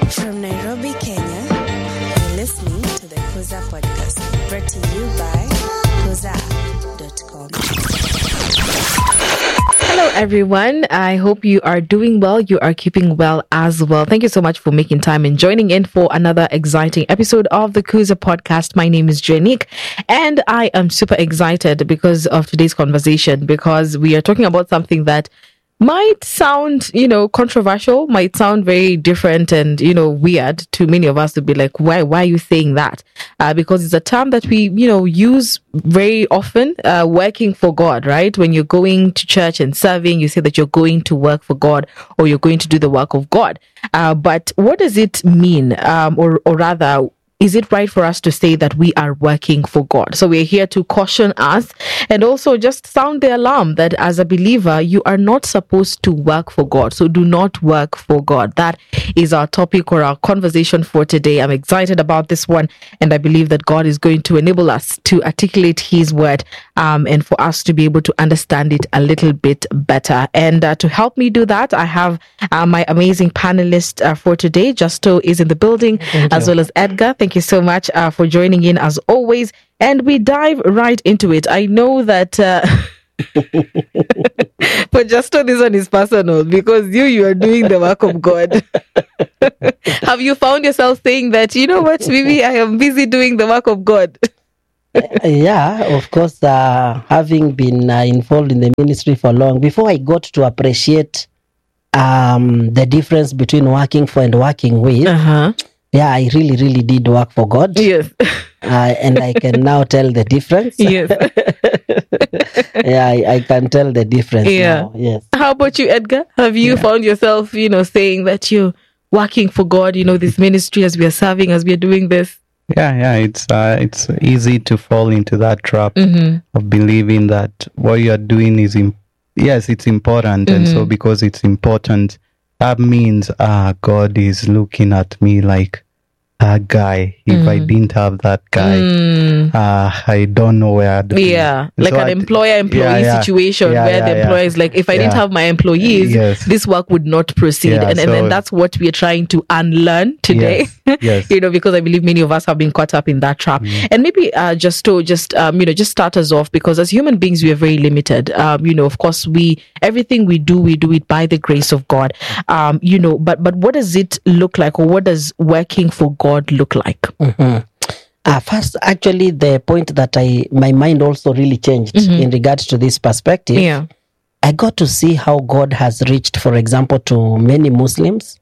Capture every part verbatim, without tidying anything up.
From Nairobi, Kenya, you're listening to the Kuza Podcast, brought to you by kuza dot com. Hello, everyone. I hope you are doing well. You are keeping well as well. Thank you so much for making time and joining in for another exciting episode of the Kuza Podcast. My name is Janique, and I am super excited because of today's conversation, because we are talking about something that might sound, you know, controversial, might sound very different and, you know, weird to many of us to be like, why, why are you saying that? Uh, because it's a term that we, you know, use very often, uh, working for God, right? When you're going to church and serving, you say that you're going to work for God or you're going to do the work of God. Uh, but what does it mean? Um, or, or rather, is it right for us to say that we are working for God? So we're here to caution us and also just sound the alarm that as a believer, you are not supposed to work for God. So do not work for God. That is our topic or our conversation for today. I'm excited about this one, and I believe that God is going to enable us to articulate His word um, and for us to be able to understand it a little bit better. And uh, to help me do that, I have uh, my amazing panelist uh, for today. Justo is in the building, Thank as you. well as Edgar. Thank you so much uh, for joining in as always. And we dive right into it. I know that uh, but Justo, this one is personal because you, you are doing the work of God. Have you found yourself saying that, you know what, maybe I am busy doing the work of God? uh, yeah, of course, uh, having been uh, involved in the ministry for long, before I got to appreciate um, the difference between working for and working with, uh-huh. yeah, I really, really did work for God. Yes. Uh, and I can now tell the difference. Yes. yeah, I, I can tell the difference yeah. now. Yes. How about you, Edgar? Have you yeah. found yourself, you know, saying that you're working for God, you know, this ministry as we are serving, as we are doing this? Yeah, yeah, it's uh, it's easy to fall into that trap mm-hmm. of believing that what you are doing is, imp- yes, it's important. Mm-hmm. And so because it's important, that means uh, God is looking at me like a guy. If mm. I didn't have that guy, mm. uh, I don't know where I'd be. Yeah, like so an employer-employee yeah, yeah, situation yeah, where yeah, the employer yeah. is like, if I yeah. didn't have my employees, yes. this work would not proceed. Yeah, and, and so, then that's what we're trying to unlearn today. Yes, yes. you know, because I believe many of us have been caught up in that trap. Mm. And maybe uh, just to just, um, you know, just start us off, because as human beings, we are very limited. Um, you know, of course, we, everything we do, we do it by the grace of God. Um, you know, but, but what does it look like, or what does working for God look like? Mm-hmm. Uh, first, actually, the point that I my mind also really changed mm-hmm. in regards to this perspective. Yeah. I got to see how God has reached, for example, to many Muslims,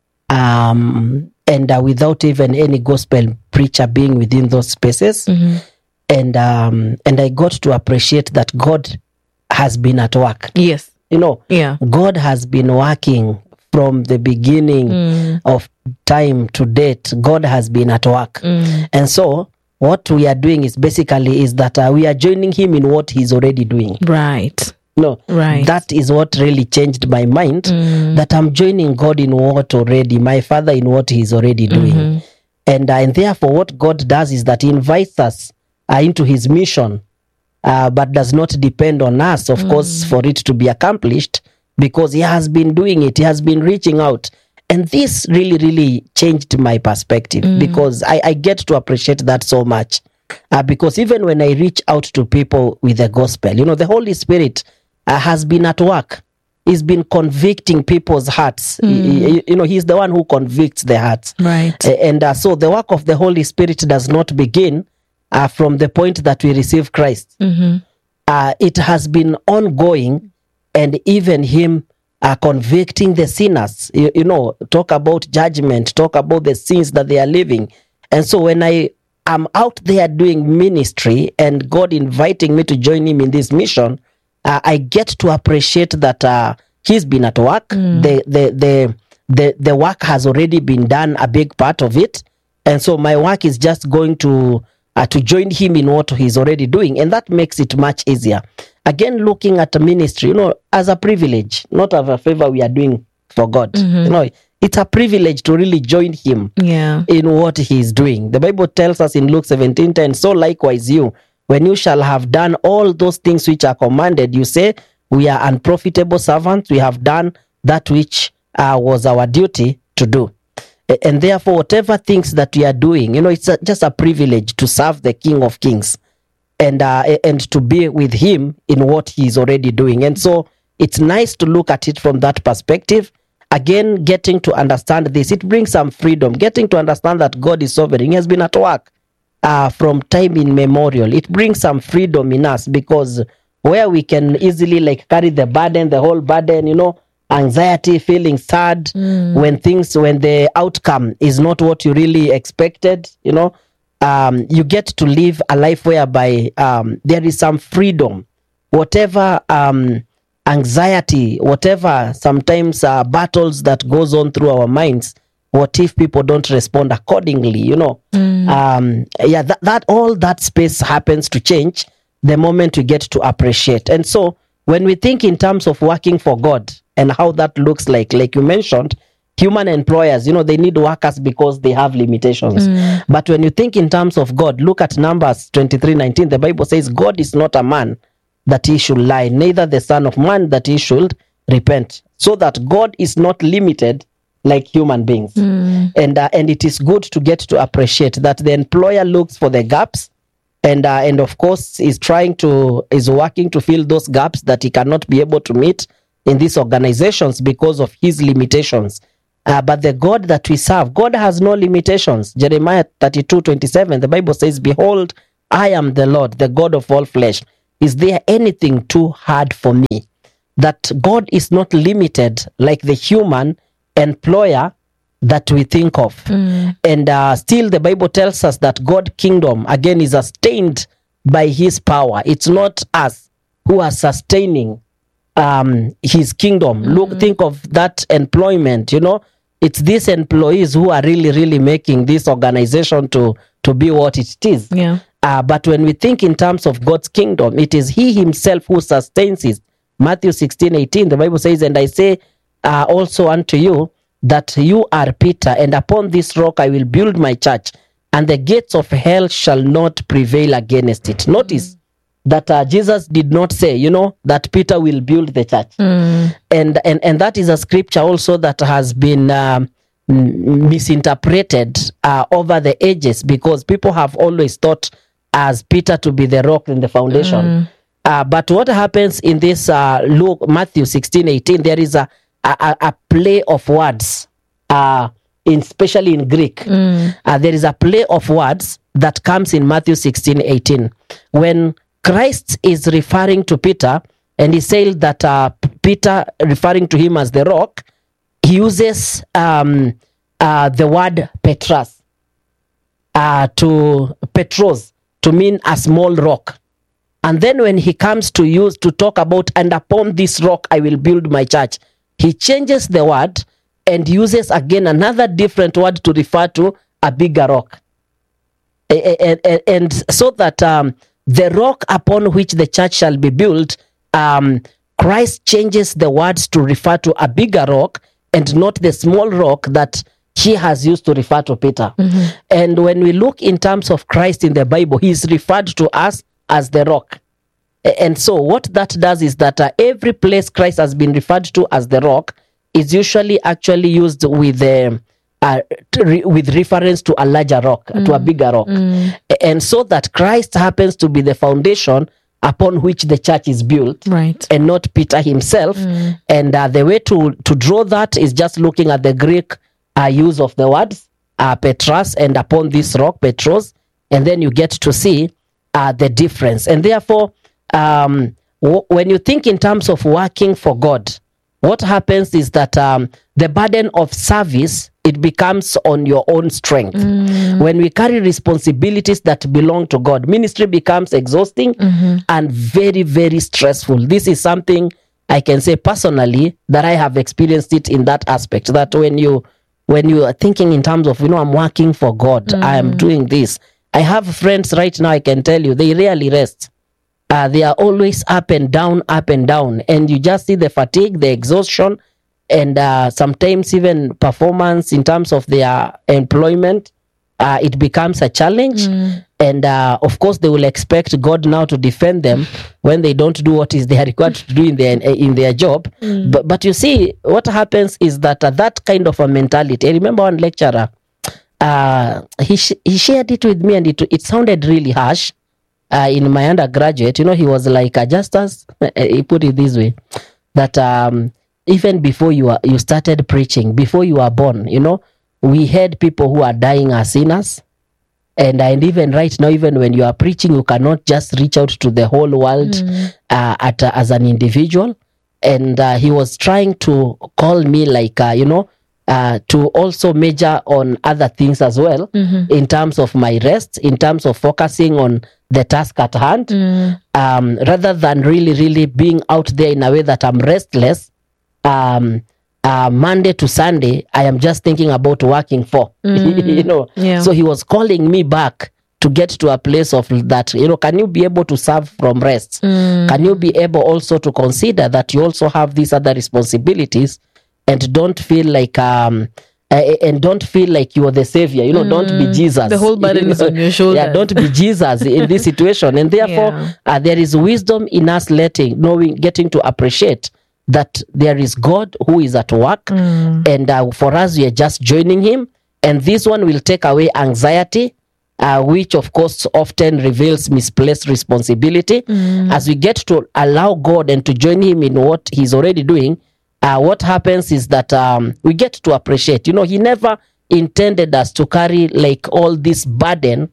um, and uh, without even any gospel preacher being within those spaces. Mm-hmm. And um, and I got to appreciate that God has been at work. Yes. You know, yeah. God has been working from the beginning mm. of time to date. God has been at work. Mm. And so what we are doing is basically is that uh, we are joining him in what he's already doing. Right. No, right. That is what really changed my mind, mm. that I'm joining God in what already, my Father in what he's already doing. Mm-hmm. And, uh, and therefore what God does is that he invites us uh, into his mission, uh, but does not depend on us, of mm. course, for it to be accomplished, because he has been doing it. He has been reaching out. And this really, really changed my perspective mm. because I, I get to appreciate that so much. Uh, because even when I reach out to people with the gospel, you know, the Holy Spirit uh, has been at work. He's been convicting people's hearts. Mm. He, you know, he's the one who convicts the hearts. Right. Uh, and uh, so the work of the Holy Spirit does not begin uh, from the point that we receive Christ. Mm-hmm. Uh, it has been ongoing. And even him uh, convicting the sinners, you, you know, talk about judgment, talk about the sins that they are living. And so when I am out there doing ministry and God inviting me to join him in this mission, uh, I get to appreciate that uh, he's been at work. Mm. The, the, the, the, the work has already been done, a big part of it. And so my work is just going to, uh, to join him in what he's already doing. And that makes it much easier. Again, looking at the ministry, you know, as a privilege, not as a favor we are doing for God. Mm-hmm. You know, it's a privilege to really join him yeah. in what he is doing. The Bible tells us in Luke seventeen ten, so likewise you, when you shall have done all those things which are commanded, you say, we are unprofitable servants, we have done that which uh, was our duty to do. A- And therefore, whatever things that we are doing, you know, it's a, just a privilege to serve the King of Kings and uh, a- and to be with him in what he is already doing. And so it's nice to look at it from that perspective. Again, getting to understand this, it brings some freedom. Getting to understand that God is sovereign. He has been at work uh, from time immemorial. It brings some freedom in us, because where we can easily like carry the burden, the whole burden, you know, anxiety, feeling sad when things, when the outcome is not what you really expected, you know, um, you get to live a life whereby um, there is some freedom. Whatever um, anxiety, whatever sometimes uh, battles that goes on through our minds, what if people don't respond accordingly, you know? Um, yeah, that, that all that space happens to change the moment we get to appreciate. And so when we think in terms of working for God and how that looks like, like you mentioned, human employers, you know, they need workers because they have limitations. But when you think in terms of God, look at Numbers twenty-three nineteen. The Bible says, God is not a man that he should lie, neither the son of man that he should repent. So that God is not limited like human beings. And uh, and it is good to get to appreciate that the employer looks for the gaps, and uh, and of course is trying to, is working to fill those gaps that he cannot be able to meet in these organizations because of his limitations. Uh, but the God that we serve, God has no limitations. Jeremiah thirty-two twenty-seven, the Bible says, behold, I am the Lord, the God of all flesh. Is there anything too hard for me? That God is not limited like the human employer that we think of. And uh, still the Bible tells us that God's kingdom, again, is sustained by his power. It's not us who are sustaining um, his kingdom. Look, think of that employment, you know. It's these employees who are really, really making this organization to, to be what it is. Yeah. Uh, but when we think in terms of God's kingdom, it is he himself who sustains it. Matthew sixteen eighteen, the Bible says, and I say uh, also unto you that you are Peter, and upon this rock I will build my church, and the gates of hell shall not prevail against it. Notice that uh, Jesus did not say, you know, that Peter will build the church. And, and, and that is a scripture also that has been um, m- misinterpreted uh, over the ages, because people have always thought as Peter to be the rock in the foundation. Uh, but what happens in this uh, Luke, Matthew sixteen eighteen, there is a, a, a play of words, uh, in, especially in Greek. Uh, there is a play of words that comes in Matthew sixteen eighteen. When Christ is referring to Peter, and he said that uh, Peter, referring to him as the rock, he uses um, uh, the word Petras, uh, to Petros, to mean a small rock. And then when he comes to use to talk about, and upon this rock I will build my church, he changes the word and uses again another different word to refer to a bigger rock. And, and, and so that um, the rock upon which the church shall be built, um, Christ changes the words to refer to a bigger rock and not the small rock that he has used to refer to Peter. And when we look in terms of Christ in the Bible, he is referred to us as the rock. A- And so what that does is that uh, every place Christ has been referred to as the rock is usually actually used with um, uh, to re- with reference to a larger rock, to a bigger rock. A- And so that Christ happens to be the foundation upon which the church is built, Right. and not Peter himself. And uh, the way to, to draw that is just looking at the Greek uh, use of the words, uh, Petras, and upon this rock, Petros, and then you get to see uh, the difference. And therefore, um, w- when you think in terms of working for God, what happens is that um, the burden of service, it becomes on your own strength. When we carry responsibilities that belong to God, ministry becomes exhausting and very, very stressful. This is something I can say personally that I have experienced it in that aspect, that when you when you are thinking in terms of, you know, I'm working for God, I am doing this. I have friends right now, I can tell you, they rarely rest. Uh, they are always up and down, up and down. And you just see the fatigue, the exhaustion, and uh, sometimes even performance in terms of their employment. Uh, it becomes a challenge. And uh, of course, they will expect God now to defend them when they don't do what is they are required to do in their in their job. Mm. But but you see, what happens is that uh, that kind of a mentality. I remember one lecturer, uh, he sh- he shared it with me, and it it sounded really harsh. Uh, in my undergraduate, you know, he was like, uh, just as he put it this way, that um, even before you are, you started preaching, before you were born, you know, we had people who are dying as sinners. And and even right now, even when you are preaching, you cannot just reach out to the whole world Mm. uh, at uh, as an individual. And uh, he was trying to call me like, uh, you know, uh, to also major on other things as well, Mhm. in terms of my rest, in terms of focusing on the task at hand, Mm. um, rather than really, really being out there in a way that I'm restless. Um, uh, Monday to Sunday, I am just thinking about working for, you know. Yeah. So he was calling me back to get to a place of that, you know, can you be able to serve from rest? Mm. Can you be able also to consider that you also have these other responsibilities, and don't feel like, um, uh, and don't feel like you're the savior, you know, don't be Jesus. The whole burden You is know? on your shoulders. Yeah, don't be Jesus in this situation. And therefore, Yeah. uh, there is wisdom in us letting, knowing, getting to appreciate that there is God who is at work. Mm. And uh, for us, we are just joining him. And this one will take away anxiety, uh, which of course often reveals misplaced responsibility. Mm. As we get to allow God and to join him in what he's already doing, uh, what happens is that um, we get to appreciate. You know, he never intended us to carry like all this burden,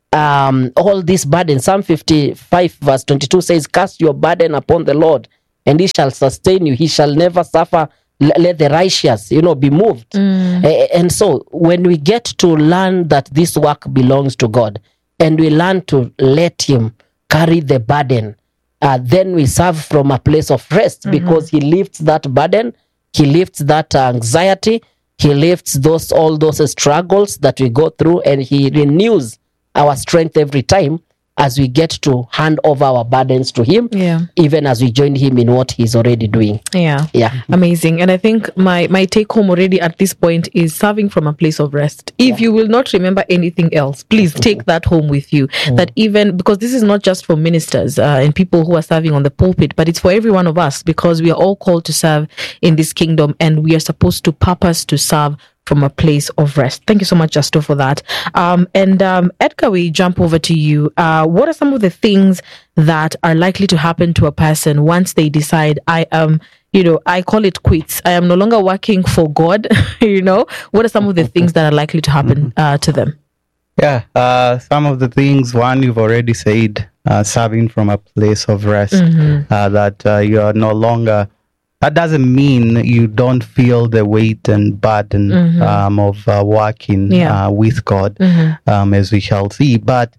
um, all this burden. Psalm fifty-five verse twenty-two says, cast your burden upon the Lord, and he shall sustain you. He shall never suffer. L- let the righteous, you know, be moved. Mm. A- And so when we get to learn that this work belongs to God, and we learn to let him carry the burden, uh, then we serve from a place of rest, because he lifts that burden, he lifts that anxiety, he lifts those all those struggles that we go through, and he renews our strength every time as we get to hand over our burdens to him, Yeah. even as we join him in what he's already doing. Yeah. Yeah. Amazing. And I think my my take home already at this point is serving from a place of rest. If you will not remember anything else, please take that home with you. That even because this is not just for ministers uh, and people who are serving on the pulpit, but it's for every one of us, because we are all called to serve in this kingdom, and we are supposed to purpose to serve from a place of rest. Thank you so much, Justo, for that. Um, and um, Edgar, we jump over to you. Uh, what are some of the things that are likely to happen to a person once they decide, I am, you know, I call it quits. I am no longer working for God. You know, what are some of the things that are likely to happen uh, to them? Yeah, uh, some of the things, one, you've already said, uh, serving from a place of rest, uh, that uh, you are no longer, that doesn't mean you don't feel the weight and burden um, of uh, working Yeah. uh, with God, um, as we shall see, but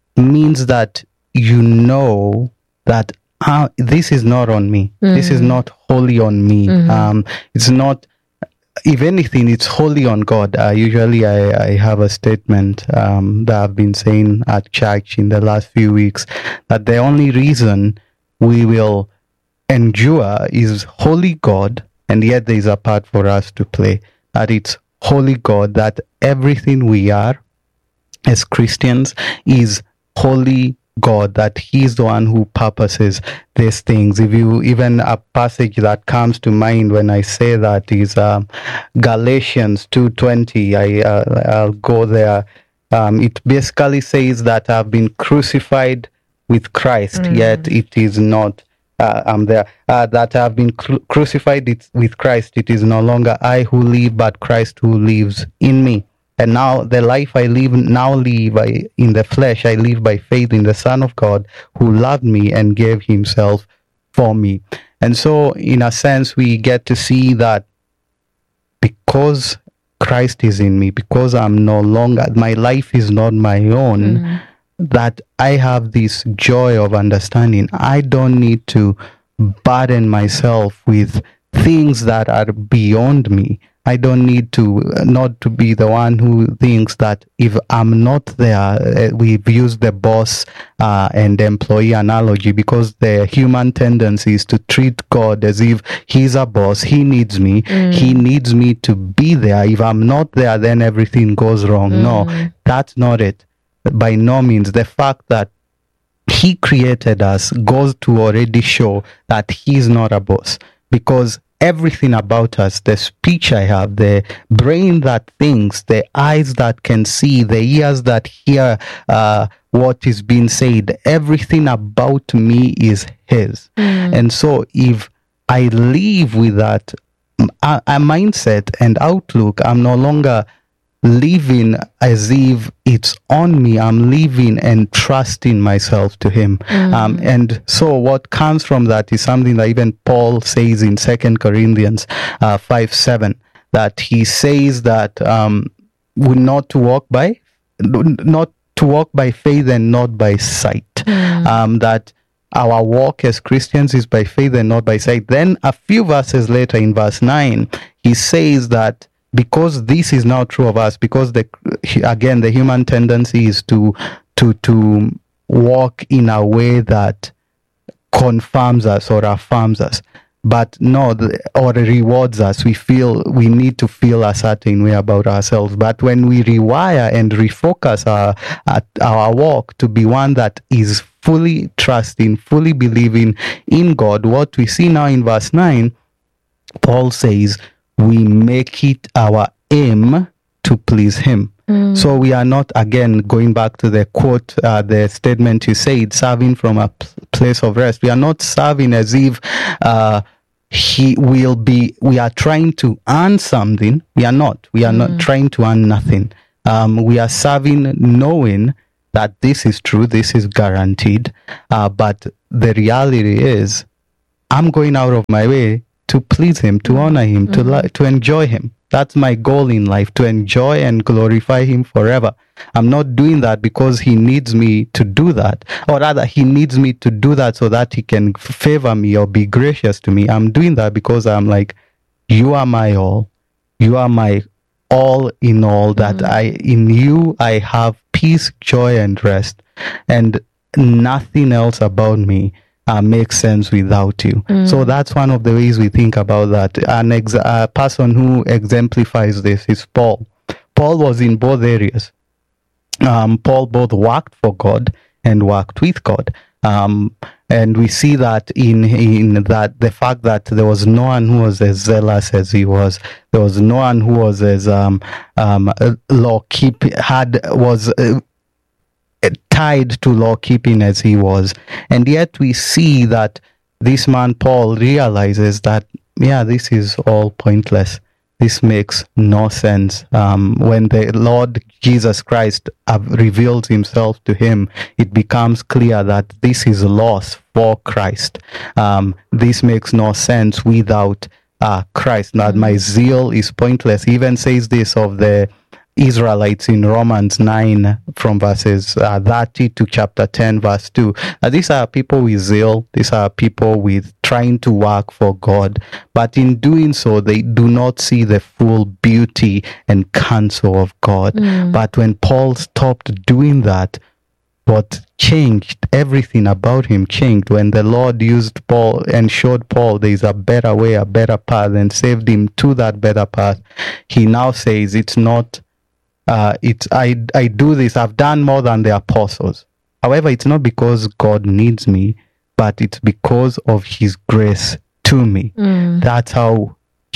means that you know that uh, this is not on me. This is not wholly on me. Um, it's not, if anything, it's wholly on God. Uh, usually I, I have a statement um, that I've been saying at church in the last few weeks, that the only reason we will endure is holy God, and yet there is a part for us to play. That it's holy God, that everything we are as Christians is holy God, that he's the one who purposes these things. If you, even a passage that comes to mind when I say that is um, Galatians two twenty. I, uh, I'll go there. Um, it basically says that I've been crucified with Christ, yet it is not uh, I'm there, uh, that I have been cru- crucified it, with Christ. It is no longer I who live, but Christ who lives in me. And now the life I live now live I, in the flesh, I live by faith in the Son of God who loved me and gave himself for me. And so, in a sense, we get to see that because Christ is in me, because I'm no longer, my life is not my own, mm. that I have this joy of understanding. I don't need to burden myself with things that are beyond me. I don't need to, uh, not to be the one who thinks that if I'm not there, uh, we've used the boss uh, and employee analogy, because the human tendency is to treat God as if he's a boss, he needs me, mm. he needs me to be there. If I'm not there, then everything goes wrong. Mm. No, that's not it. by no means. The fact that he created us goes to already show that he's not a boss, because everything about us, the speech I have, the brain that thinks, the eyes that can see, the ears that hear uh, what is being said, everything about me is his. Mm. And so if I live with that a, a mindset and outlook, I'm no longer living as if it's on me. I'm living and trusting myself to him. Mm. Um, and so what comes from that is something that even Paul says in Second Corinthians uh, five seven, that he says that um, we're not to walk by, not to walk by faith and not by sight. Mm. Um, that our walk as Christians is by faith and not by sight. Then a few verses later in verse nine, he says that because this is now true of us, because the again the human tendency is to to to walk in a way that confirms us or affirms us, but no, the, or rewards us. We feel we need to feel a certain way about ourselves. But when we rewire and refocus our our walk to be one that is fully trusting, fully believing in God, what we see now in verse nine, Paul says, we make it our aim to please him. Mm. So we are not, again, going back to the quote, uh, the statement you said, serving from a p- place of rest. We are not serving as if uh, he will be, we are trying to earn something. We are not. We are mm. not trying to earn nothing. Um, we are serving knowing that this is true, this is guaranteed. Uh, but the reality is, I'm going out of my way to please him, to honor him, mm-hmm. to li- to enjoy him. That's my goal in life, to enjoy and glorify him forever. I'm not doing that because he needs me to do that, or rather he needs me to do that so that he can favor me or be gracious to me. I'm doing that because I'm like, you are my all. You are my all in all, that mm-hmm. I, in you, I have peace, joy, and rest, and nothing else about me Uh, makes sense without you. Mm. So that's one of the ways we think about that. An ex- a person who exemplifies this is Paul. Paul was in both areas. Um, Paul both worked for God and worked with God. Um, and we see that in in that the fact that there was no one who was as zealous as he was. There was no one who was as um, um, law keep had was. Uh, tied to law keeping as he was. And yet we see that this man Paul realizes that, yeah, this is all pointless. This makes no sense. Um, when the Lord Jesus Christ uh, reveals himself to him, it becomes clear that this is loss for Christ. Um, this makes no sense without uh, Christ. That my zeal is pointless. He even says this of the Israelites in Romans nine from verses uh, thirty to chapter ten verse two. Uh, these are people with zeal. These are people with trying to work for God. But in doing so, they do not see the full beauty and counsel of God. Mm. But when Paul stopped doing that, what changed, everything about him changed. When the Lord used Paul and showed Paul there is a better way, a better path, and saved him to that better path, he now says, it's not Uh, it's I I do this. I've done more than the apostles. However, it's not because God needs me, but it's because of his grace to me. Mm. That's how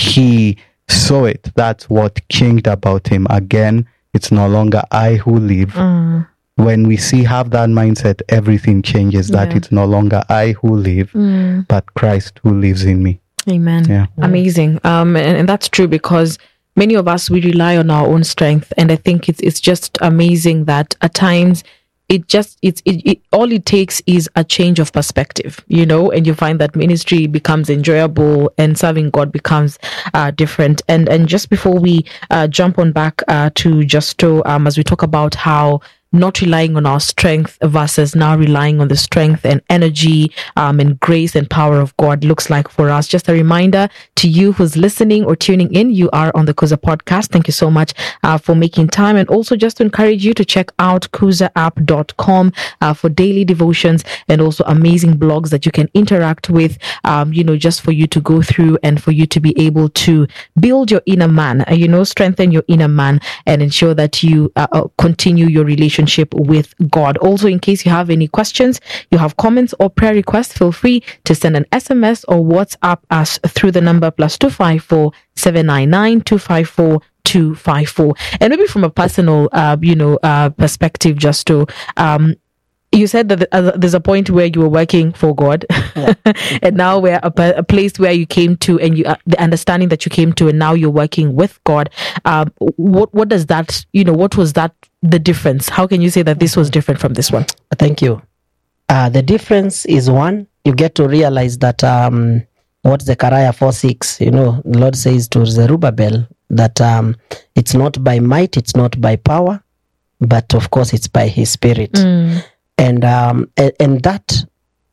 he saw it. That's what changed about him. Again, it's no longer I who live. Mm. When we see have that mindset, everything changes. Yeah. That it's no longer I who live, mm. but Christ who lives in me. Amen. Yeah. Amazing. Um, and, and that's true because many of us, we rely on our own strength. And I think it's it's just amazing that at times it just, it's it, it all it takes is a change of perspective, you know, and you find that ministry becomes enjoyable and serving God becomes uh, different. And and just before we uh, jump on back uh, to Justo, um, as we talk about how not relying on our strength versus now relying on the strength and energy um, and grace and power of God looks like for us. Just a reminder to you who's listening or tuning in, you are on the Kuza podcast. Thank you so much uh, for making time. And also just to encourage you to check out kuza app dot com uh, for daily devotions and also amazing blogs that you can interact with, um, you know, just for you to go through and for you to be able to build your inner man, uh, you know, strengthen your inner man and ensure that you uh, uh, continue your relationship relationship with God. Also, in case you have any questions, you have comments or prayer requests, feel free to send an S M S or WhatsApp us through the number plus two five four seven nine nine two five four two five four. And maybe from a personal, uh, you know, uh, perspective, just to, um, you said that uh, there's a point where you were working for God, yeah. and now we're a, a place where you came to, and you uh, the understanding that you came to, and now you're working with God. Um, what what does that, you know, what was that the difference? How can you say that this was different from this one? Thank you. Uh, the difference is, one, you get to realize that um, what Zechariah four six, you know, the Lord says to Zerubbabel that um, it's not by might, it's not by power, but of course it's by His Spirit. Mm. And, um, and and that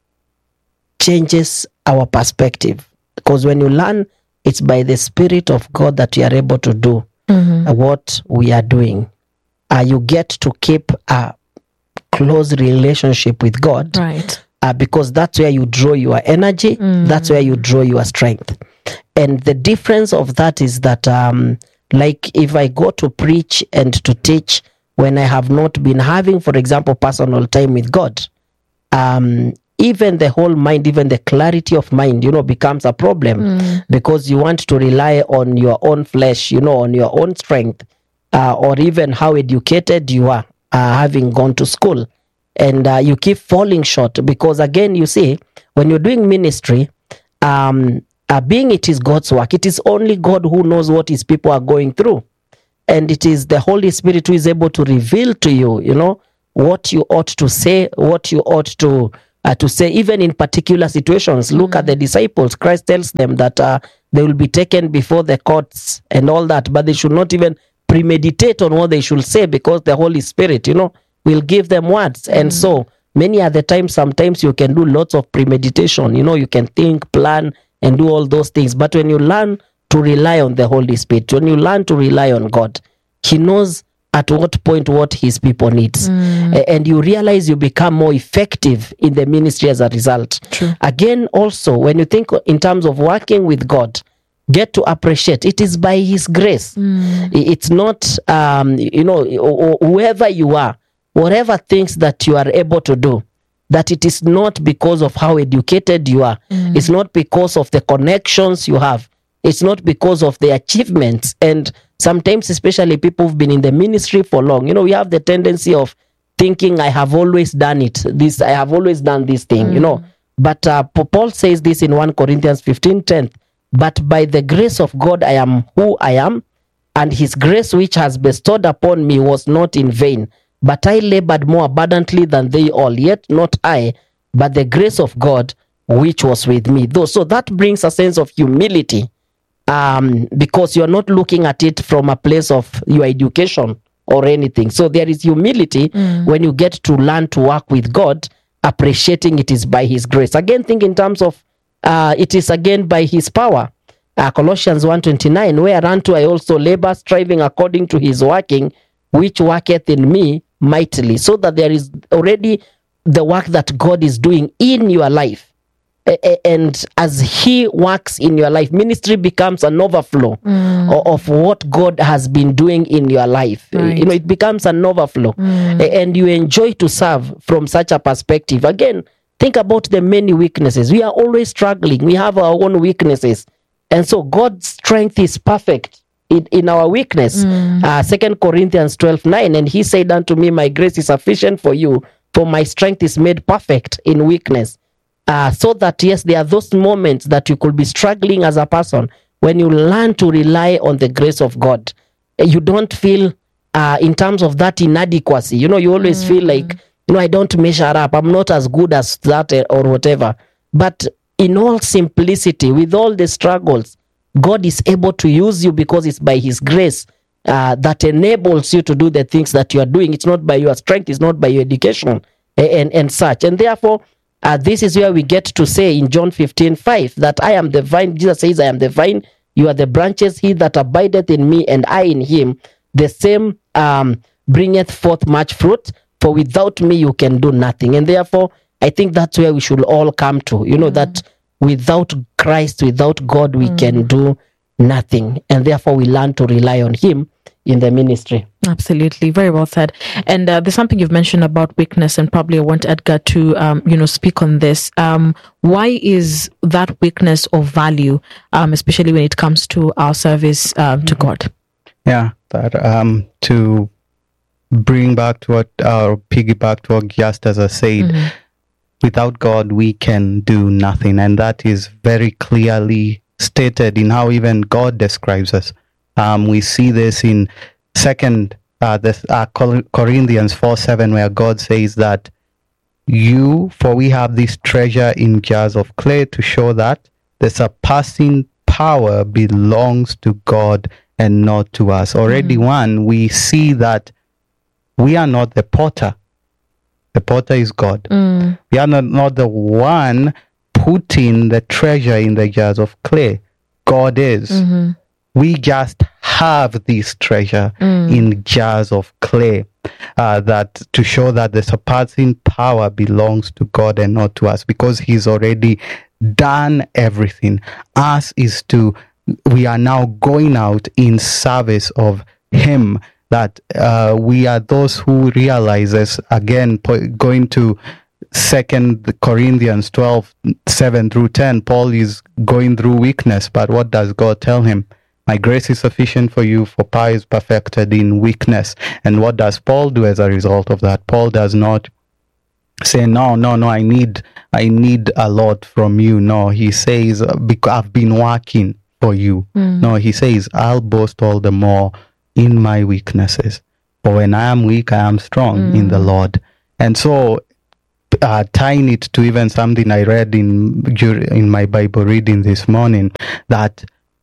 changes our perspective, because when you learn it's by the Spirit of God that you are able to do mm-hmm. what we are doing. Uh, you get to keep a close relationship with God, right? Uh, because that's where you draw your energy. Mm. That's where you draw your strength. And the difference of that is that, um, like, if I go to preach and to teach, when I have not been having, for example, personal time with God, um, even the whole mind, even the clarity of mind, you know, becomes a problem mm. because you want to rely on your own flesh, you know, on your own strength, uh, or even how educated you are, uh, having gone to school. And uh, you keep falling short because, again, you see, when you're doing ministry, um, uh, being it is God's work, it is only God who knows what His people are going through. And it is the Holy Spirit who is able to reveal to you, you know, what you ought to say, what you ought to uh, to say, even in particular situations. Mm-hmm. Look at the disciples. Christ tells them that uh, they will be taken before the courts and all that, but they should not even premeditate on what they should say, because the Holy Spirit, you know, will give them words. Mm-hmm. And so many other times, sometimes you can do lots of premeditation. You know, you can think, plan, and do all those things. But when you learn to rely on the Holy Spirit, when you learn to rely on God, He knows at what point what His people needs. Mm. And you realize you become more effective in the ministry as a result. True. Again, also, when you think in terms of working with God, get to appreciate it is by His grace. Mm. It's not, um, you know, whoever you are, whatever things that you are able to do, that it is not because of how educated you are. Mm. It's not because of the connections you have. It's not because of the achievements. And sometimes, especially people who've been in the ministry for long, you know, we have the tendency of thinking, I have always done it. This, I have always done this thing, mm. you know. But uh, Paul says this in First Corinthians fifteen ten, but by the grace of God, I am who I am, and His grace which has bestowed upon me was not in vain. But I labored more abundantly than they all, yet not I, but the grace of God which was with me. Though, so that brings a sense of humility. Um, because you're not looking at it from a place of your education or anything. So there is humility mm. when you get to learn to work with God, appreciating it is by His grace. Again, think in terms of uh, it is again by His power. Uh, Colossians one twenty-nine, whereunto I also labor, striving according to His working, which worketh in me mightily. So that there is already the work that God is doing in your life. And as He works in your life, ministry becomes an overflow mm. of what God has been doing in your life. Right. You know, it becomes an overflow. Mm. And you enjoy to serve from such a perspective. Again, think about the many weaknesses. We are always struggling. We have our own weaknesses. And so God's strength is perfect in, in our weakness. Mm. Uh, Second Corinthians twelve nine, and He said unto me, my grace is sufficient for you, for my strength is made perfect in weakness. Uh, so that, yes, there are those moments that you could be struggling as a person. When you learn to rely on the grace of God, you don't feel uh, in terms of that inadequacy. You know, you always mm. feel like, you know, I don't measure up. I'm not as good as that or whatever. But in all simplicity, with all the struggles, God is able to use you because it's by His grace uh, that enables you to do the things that you are doing. It's not by your strength. It's not by your education and, and, and such. And therefore, Uh, this is where we get to say in John fifteen five that I am the vine. Jesus says, I am the vine, you are the branches. He that abideth in me and I in him, the same um, bringeth forth much fruit, for without me you can do nothing. And therefore, I think that's where we should all come to, you know, mm. that without Christ, without God, we mm. can do nothing. And therefore, we learn to rely on Him in the ministry. Absolutely. Very well said. And uh, there's something you've mentioned about weakness, and probably I want Edgar to, um, you know, speak on this. Um, why is that weakness of value, um, especially when it comes to our service um, to God? Yeah, that um, to bring back to what, or piggyback to what Justus said, mm-hmm. without God, we can do nothing. And that is very clearly stated in how even God describes us. Um, we see this in Second uh, this, uh, Corinthians four seven, where God says that you, for we have this treasure in jars of clay to show that the surpassing power belongs to God and not to us. Already, mm-hmm. one, we see that we are not the potter. The potter is God. Mm. We are not, not the one putting the treasure in the jars of clay. God is. Mm-hmm. We just have this treasure mm. in jars of clay, uh, that to show that the surpassing power belongs to God and not to us, because He's already done everything. Us is to, we are now going out in service of Him. That uh, we are those who realizes, again, po- going to Second Corinthians twelve seven through ten, Paul is going through weakness, but what does God tell him? My grace is sufficient for you, for power is perfected in weakness. And what does Paul do as a result of that? Paul does not say, no, no, no, I need, I need a lot from you. No, he says, because I've been working for you. Mm. No, he says, I'll boast all the more in my weaknesses. For when I am weak, I am strong mm. in the Lord. And so, uh, tying it to even something I read in in my Bible reading this morning, that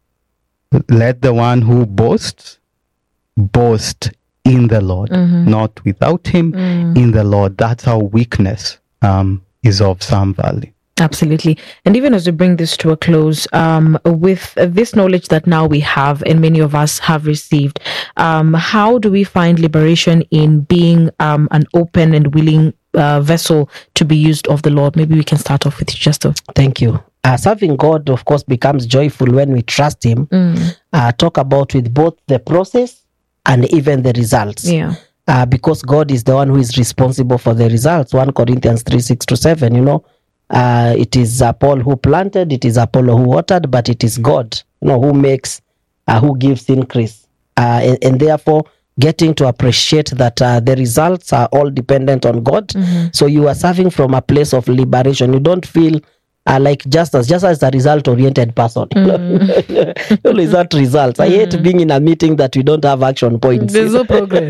let the one who boasts, boast in the Lord, mm-hmm. not without Him, mm. in the Lord. That's how weakness um, is of some value. Absolutely. And even as we bring this to a close, um, with this knowledge that now we have and many of us have received, um, how do we find liberation in being um, an open and willing uh, vessel to be used of the Lord? Maybe we can start off with you, Justo. Thank you. Uh, serving God, of course, becomes joyful when we trust Him. Mm. Uh, talk about with both the process and even the results. Yeah. Uh, because God is the one who is responsible for the results. First Corinthians three, six to seven, you know. Uh, it is uh, Paul who planted, it is Apollo who watered, but it is God, you know, who makes, uh, who gives increase. Uh, and, and therefore, getting to appreciate that uh, the results are all dependent on God. Mm-hmm. So you are serving from a place of liberation. You don't feel uh, like just as just as a result-oriented person. Mm-hmm. Always that results. Mm-hmm. I hate being in a meeting that we don't have action points. There's no progress.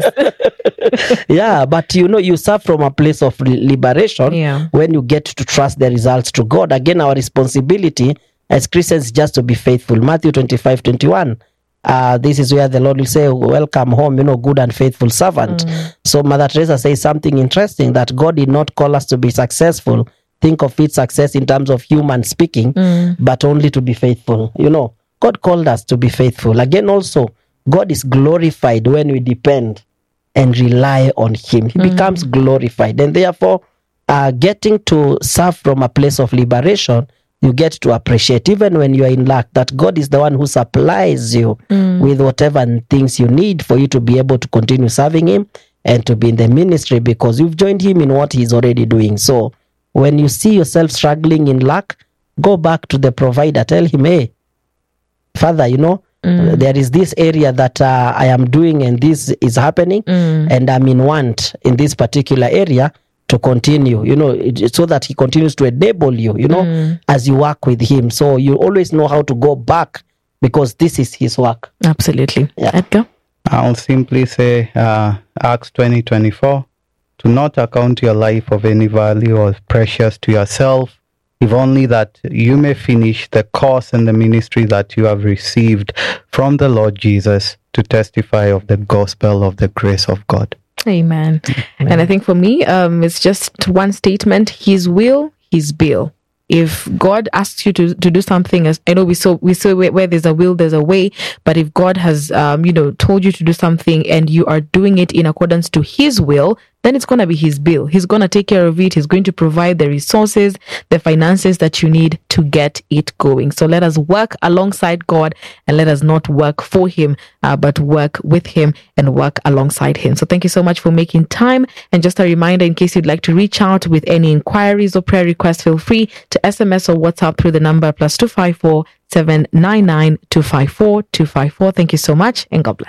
Yeah, but you know, you serve from a place of liberation yeah. when you get to trust the results to God. Again, our responsibility as Christians is just to be faithful. Matthew twenty-five, twenty-one. Uh, this is where the Lord will say, welcome home, you know, good and faithful servant. Mm. So Mother Teresa says something interesting, that God did not call us to be successful. Think of it success in terms of human speaking, mm. but only to be faithful. You know, God called us to be faithful. Again, also, God is glorified when we depend and rely on Him. He mm. becomes glorified. And therefore, uh, getting to serve from a place of liberation, you get to appreciate, even when you are in lack, that God is the one who supplies you mm. with whatever things you need for you to be able to continue serving Him and to be in the ministry, because you've joined Him in what He's already doing. So when you see yourself struggling in lack, go back to the provider. Tell Him, hey, Father, you know, Mm. there is this area that uh, I am doing and this is happening mm. and I'm in want in this particular area to continue, you know, it, so that He continues to enable you, you know, mm. as you work with Him. So you always know how to go back, because this is His work. Absolutely. Yeah. Edgar? I'll simply say uh, Acts twenty twenty-four, to not account your life of any value or precious to yourself, if only that you may finish the course and the ministry that you have received from the Lord Jesus, to testify of the gospel of the grace of God. Amen. Amen. And I think for me, um, it's just one statement: His will, His bill. If God asks you to, to do something, as I know we saw we saw where, where there's a will, there's a way. But if God has um, you know, told you to do something and you are doing it in accordance to His will, then it's going to be his bill. He's going to take care of it. He's going to provide the resources, the finances that you need to get it going. So let us work alongside God, and let us not work for him, uh, but work with him and work alongside him. So thank you so much for making time. And just a reminder, in case you'd like to reach out with any inquiries or prayer requests, feel free to S M S or WhatsApp through the number plus two five four, seven nine nine, two five four, two five four. Thank you so much, and God bless.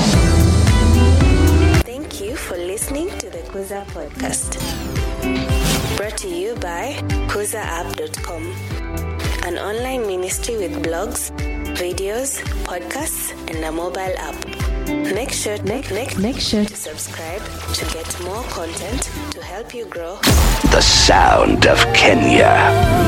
Thank you for listening to the Kuza Podcast. Brought to you by kuza app dot com, an online ministry with blogs, videos, podcasts, and a mobile app. Make sure, make, make, make sure to subscribe to get more content to help you grow. The sound of Kenya.